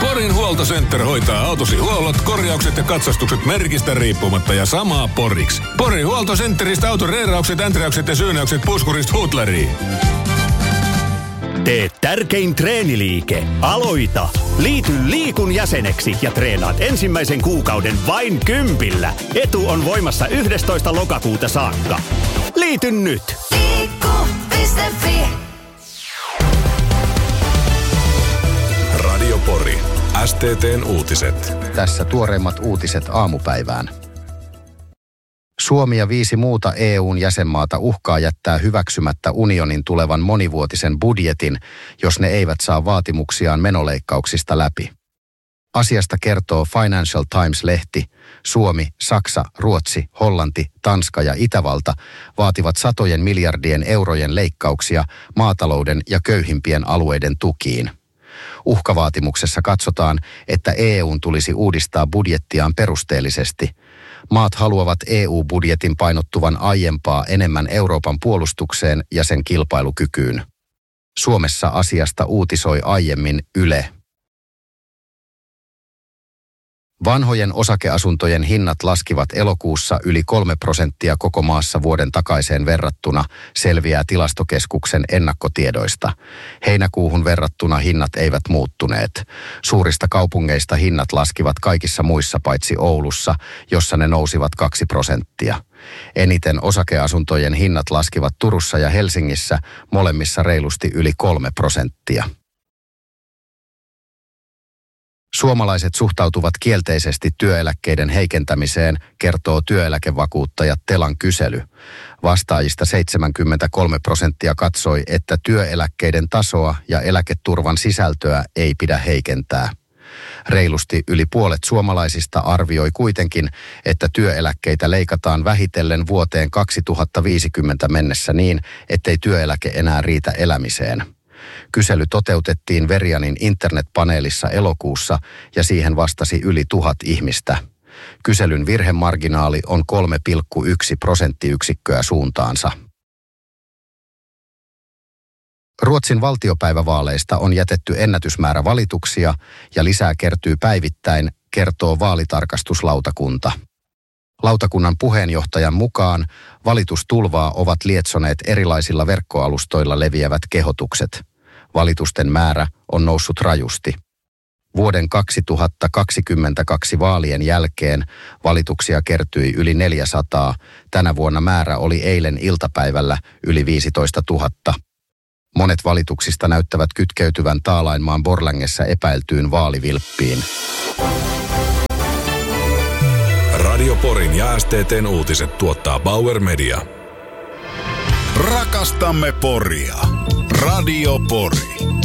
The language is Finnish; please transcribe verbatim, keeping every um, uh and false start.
Porin Huoltocenter hoitaa autosi huollot, korjaukset ja katsastukset merkistä riippumatta ja samaa Poriksi. Porin Huoltocenteristä auton reeraukset, änträykset ja syynäykset puskurista huutlariin. Tee tärkein treeniliike. Aloita! Liity Liikun jäseneksi ja treenaat ensimmäisen kuukauden vain kympillä. Etu on voimassa yhdestoista lokakuuta saakka. Liity nyt! Liikku piste fi Radio Pori. S T T:n uutiset. Tässä tuoreimmat uutiset aamupäivään. Suomi ja viisi muuta E U:n jäsenmaata uhkaa jättää hyväksymättä unionin tulevan monivuotisen budjetin, jos ne eivät saa vaatimuksiaan menoleikkauksista läpi. Asiasta kertoo Financial Times-lehti. Suomi, Saksa, Ruotsi, Hollanti, Tanska ja Itävalta vaativat satojen miljardien eurojen leikkauksia maatalouden ja köyhimpien alueiden tukiin. Uhkavaatimuksessa katsotaan, että E U:n tulisi uudistaa budjettiaan perusteellisesti. Maat haluavat E U-budjetin painottuvan aiempaa enemmän Euroopan puolustukseen ja sen kilpailukykyyn. Suomessa asiasta uutisoi aiemmin Yle. Vanhojen osakeasuntojen hinnat laskivat elokuussa yli kolme prosenttia koko maassa vuoden takaiseen verrattuna, selviää Tilastokeskuksen ennakkotiedoista. Heinäkuuhun verrattuna hinnat eivät muuttuneet. Suurista kaupungeista hinnat laskivat kaikissa muissa paitsi Oulussa, jossa ne nousivat kaksi prosenttia. Eniten osakeasuntojen hinnat laskivat Turussa ja Helsingissä, molemmissa reilusti yli kolme prosenttia. Suomalaiset suhtautuvat kielteisesti työeläkkeiden heikentämiseen, kertoo työeläkevakuuttaja Telan kysely. Vastaajista seitsemänkymmentäkolme prosenttia katsoi, että työeläkkeiden tasoa ja eläketurvan sisältöä ei pidä heikentää. Reilusti yli puolet suomalaisista arvioi kuitenkin, että työeläkkeitä leikataan vähitellen vuoteen kaksituhattaviisikymmentä mennessä niin, ettei työeläke enää riitä elämiseen. Kysely toteutettiin Verianin internetpaneelissa elokuussa ja siihen vastasi yli tuhat ihmistä. Kyselyn virhemarginaali on kolme pilkku yksi prosenttiyksikköä suuntaansa. Ruotsin valtiopäivävaaleista on jätetty ennätysmäärä valituksia ja lisää kertyy päivittäin, kertoo vaalitarkastuslautakunta. Lautakunnan puheenjohtajan mukaan valitustulvaa ovat lietsoneet erilaisilla verkkoalustoilla leviävät kehotukset. Valitusten määrä on noussut rajusti. Vuoden kaksituhattakaksikymmentäkaksi vaalien jälkeen valituksia kertyi yli neljäsataa. Tänä vuonna määrä oli eilen iltapäivällä yli viisitoista tuhatta. Monet valituksista näyttävät kytkeytyvän Taalainmaan Borlängessä epäiltyyn vaalivilppiin. Radio Porin ja S T T:n uutiset tuottaa Bauer Media. Rakastamme Poria. Radio Pori.